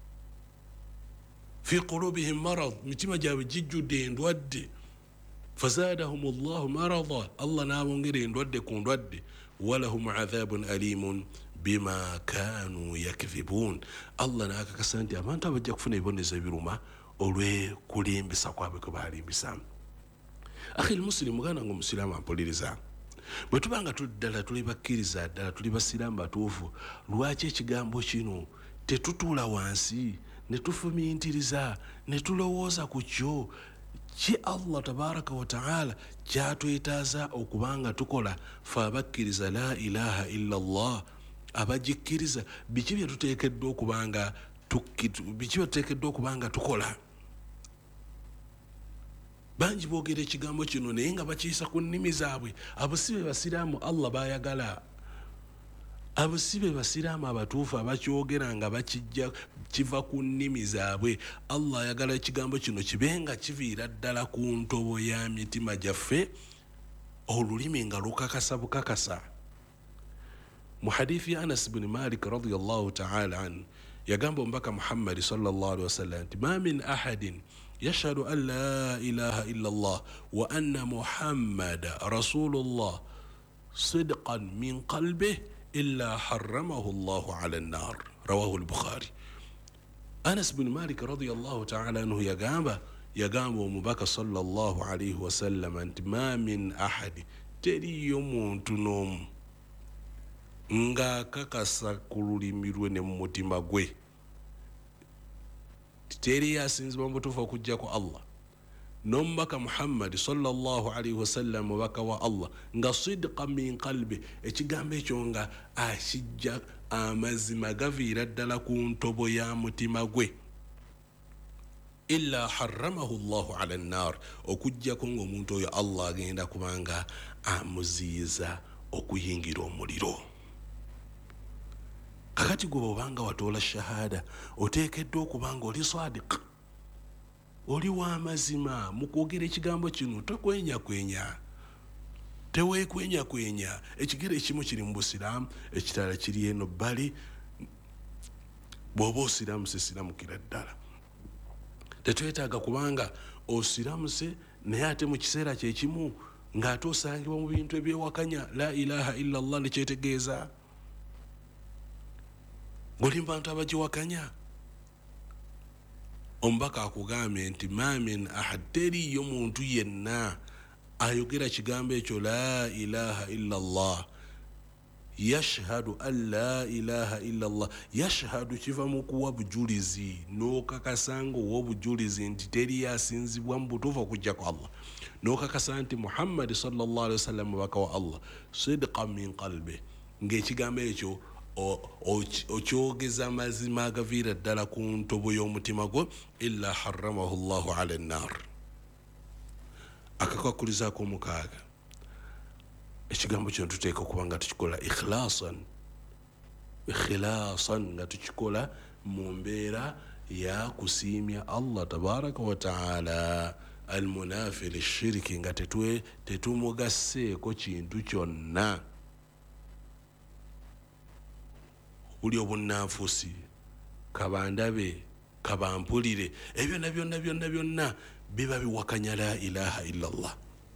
في قلوبهم مرض متما جاب جيجو دين ودي فزادهم الله مرضا الله نابونغير ودي كون ودي ولهم عذاب أليم بما كانوا يكذبون. الله ناكا كسانتي أمان تابجاك فني بني زبيروما أولوي كولين بساقوابي كبالين بسام. أخي المسلم غانا نغو مسلم عن بوليرزا bwetubanga tuddala tuli bakkiriza ddala tuli basiraamu batuufu lwaki ekigambo kino tetutuula wansi ne tufumiintiriza ne tulowooza ku kyo ki Allah tabaraka wa ta'ala kyatwetaaza okubanga tukola fe abakkiriza la ilaha illa Allah abagikkiriza biki bye tuteekeddwa okubanga biki bye tuteekeddwa okubanga tukola bangi boogera ekigambo kino naye nga bakiyisa ku nnimi zaabwe. Abusibe basiraamu Allah bayagala. Abusibe basiraamu abatuufu abakyogera nga bakijja kiva ku nnimi zaabwe. Allah ayagala ekigambo kino kibenga kiviira ddala ku ntobo ya mitima gyaffe, olulimi nga lukakasa bukakasa. Mu hadithi ya Anas bin Malik radiyallahu ta'ala anhu yagamba omubaka Muhammad sallallahu alaihi wasallam nti ma min ahadin yashhadu an la ilaha illa Allah wa anna Muhammada rasulullah sidqan min qalbihi illa harramahu Allah ala an-nar. Rawahu al-Bukhari. Anas bin Malik radiyallahu ta'ala anhu yagamba yagamba omubaka sallallahu alaihi wasallam nti ma min ahadi teriyo muntu n'omu nga kakasa ku lulimi lwe ne mu mutima gwe teri yasinzibwa mu butuufu okujja ku Allah n'omubaka Muhammad sallallahu alaihi wasallam mubaka wa Allah nga sidqa min qalbi, ekigambo ekyo nga akijja amazima gaviira ddala ku ntobo ya mutima gwe, illa harramahu Allahu ala an-nar, okujjako ng'omuntu oyo Allah agenda kubanga amuziyiza okuyingira omuliro. Kakati gwe obanga watoola shahada oteekeddwa okubanga oli sadiq, oli w'amazima mu kwogera ekigambo kino, tokwenyakwenya, teweekwenyakwenya. Ekigere ekimu kiri mu busiraamu, ekirala kiri eno bbali. Bw'oba osiraamuse siramukira ddala, tetwetaaga kubanga osiramuse naye ate mu kiseera kyekimu ng'ate osangibwa mu bintu ebyewakanya la ilaha illa Allah nekyetegeeza, ng'oli mu bantu abagiwakanya. Omubaka akugambye nti ma min ahad, teriyo muntu yenna ayogera kigambo ekyo la ilaha illa Allah, yashhadu an la ilaha illa Allah. Yashhadu kiva mu kuwa bujulizi, n'okakasa ng'owa obujulizi nti teri yasinzibwa mu butuufu okujja ku Allah, n'okakasa nti Muhammad sallallahu alaihi wasallam mubaka wa Allah sidqan min qalbi, ng'ekigambo ekyo okyogeza amazima agaviira ddala ku ntobo y'omutima gwo, illa harramahu Allahu ala an-nar. Akakwakulizaako omukaaga, ekigambo kino tuteeka okuba nga tukikola ikhlasan, ikhlasan, nga tukikola mu mbeera ya kusiimya Allah tabaraka wa ta'ala, almunafi lishiriki, nga tetumugasseeko kintu kyonna. Uli obunnanfuusi, kabandabe, kabampulire, ebyo byonna byonna byonna byonna biba biwakanya la ilaha illa Allah.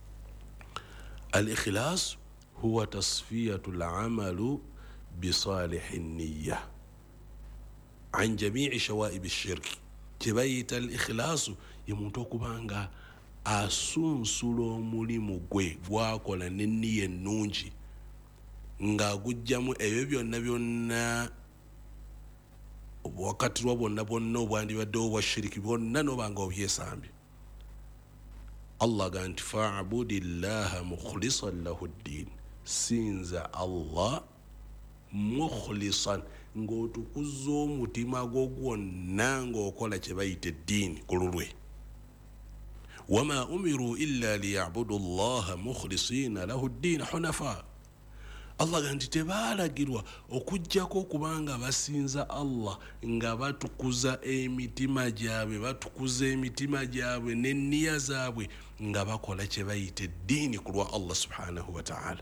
Al-ikhlas huwa tasfiyatu al-amalu bisalihi an-niyya an jami'i shawaib ash-shirk. Kibayita al-ikhlasu ye muntu okubanga asunsula omulimu gwe gwakola n'enniya ennungi ng'agujjamu ebyo byonna byonna obwakatirwa bwonna bwonna obwandibaddewo obwa shiriki bwonna n'obanga obyesambye. Allah ganti fa'budillaha mukhlisan lahu ddin, sinza Allah mukhlisan, ng'otukuza omutima gwo gwonna ng'okola kye bayita eddiini ku lulwe. Wama umiru illa liyabudu llaha mukhlisina lahu ddin hunafa. Allah ganti tebaalagirwa okujjako okubanga basinza Allah nga batukuza emitima gyabwe, batukuza emitima gyabwe n'enniya zaabwe nga bakola kye bayita eddiini ku lwa Allah subhanahu wa ta'ala.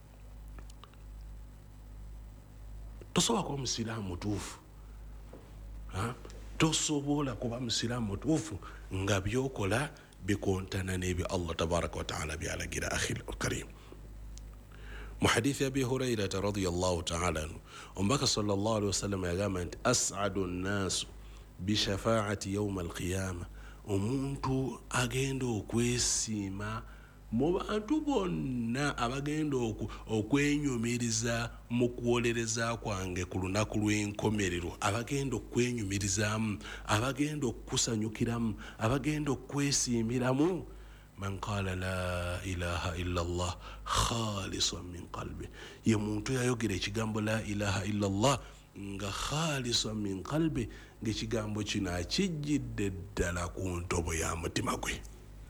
Tosobola kuba musiraamu mutuufu, tosobola kuba musiraamu mutuufu nga byokola bikontana n'ebyo Allah tabaraka wa ta'ala byalagira. Akhil karim, mu hadithi Abi Hurairah radiyallahu ta'ala anhu, omubaka sallallahu alaihi wasallam yagamba nti as'adu an-nas bi shafa'ati yawm al-qiyamah, omuntu agenda okwesiima mu bantu bonna abagenda okwenyumiriza mu kuwolereza kwange ku lunaku lw'enkomerero, abagenda okwenyumirizaamu, abagenda okukusanyukiramu, abagenda okwesiimiramu, man qala la ilaha illa Allah khalisan min qalbi, ye muntu yayogera ekigambo la ilaha illa Allah nga khalisan min qalbi, ng'ekigambo kino akijjidde ddala ku ntobo ya mutima gwe.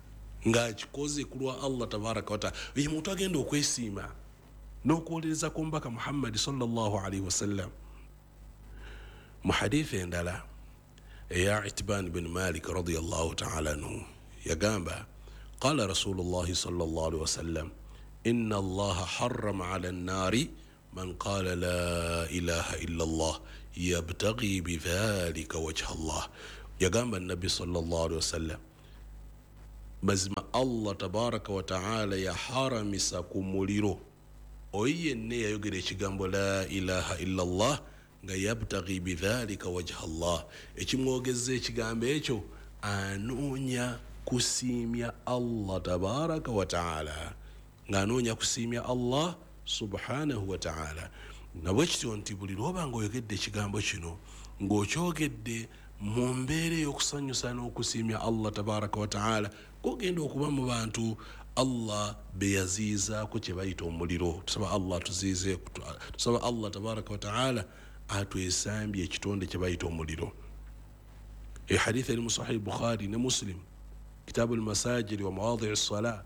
ng'akikoze ku lwa Allah tabaraka wa taala ye muntu agenda okwesiima n'okwolereza ku mbaka Muhammad sallallahu alaihi wasallam. Mu hadithi endala eya Itban bin Malik radiyallahu ta'ala anhu yagamba qala Rasulullah sallallahu alaihi wasallam inna Allah harrama ala an-nari man qala la ilaha illa Allah yabtaghi bidhalika wajha Allah. Yagamba Nabi sallallahu alaihi wasallam mazima Allah tabaraka wa ta'ala yaharamisa ku muliro oyo yenna yayogera ekigambo la ilaha illa Allah nga yabtaghi bidhalika wajha Allah, ekimwogeza ekigambo ekyo anoonya kusiimya Allah tabaraka wa ta'ala, nga anoonya kusiimya Allah subhanahu wa ta'ala. Nabwe kityo nti buli lwoba ng'oyogedde ekigambo kino ng'okyogedde mu mbeera y'okusanyusa n'okusiimya Allah tabaraka wa ta'ala, kogenda okuba mu bantu Allah beyaziizaako kye bayita omuliro. Tusaba Allah tuziize, tusaba Allah tabaraka wa ta'ala atwesambye ekitonde kye bayita omuliro. E hadith eri mu Sahih Bukhari ne Muslim, kitabu al-masajid wa mawadhi' as-salah.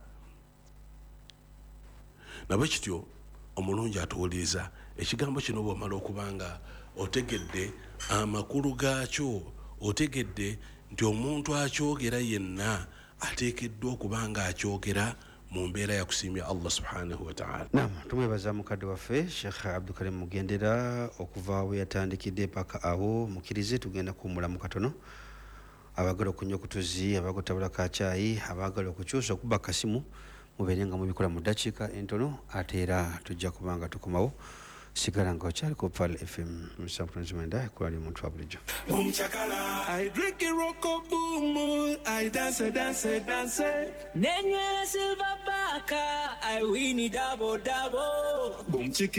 Nabwe kityo omulungi atuwuliriza ekigambo kino bw'omala okubanga otegedde amakulu gaakyo, otegedde nti omuntu akyogera yenna ateekeddwa okubanga akyogera mu mbeera ya kusiimya Allah subhanahu wa ta'ala. Naam, tumwebaza mukadde waffe Sheikh Abdulkarim Mugendera okuva we yatandikidde paka awo mukirize tugenda kuwummulamu katono. Abagala okunywa okutuzi, abagala okutabula ka caayi, abagala okukyusa okuba kasimu mubeere nga mubikola mu ddakiika entono ate era tujja kubanga tukomawo. Sigala nga okyali ku Pal F M musampunzimenda ekulali omuntu wa bulijjo. I drink a rock boom, I dance, dance, dance. Nenye silver baka, I win it double double. Boom chicken.